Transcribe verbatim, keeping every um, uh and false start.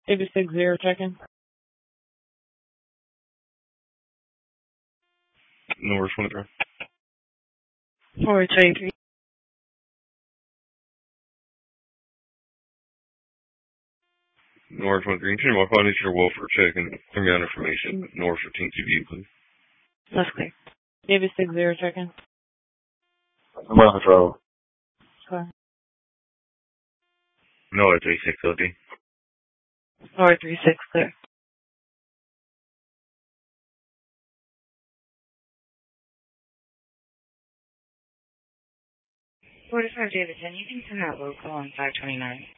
David six zero checking. North twenty-three. North twenty-three. North twenty-three. You my phone is your welfare check and send me out information. North fifteenth view, please. That's clear. David six zero checking. I'm on control. Sorry. North three six O D. North three six clear. forty-five David ten, you can send that local on five twenty-nine.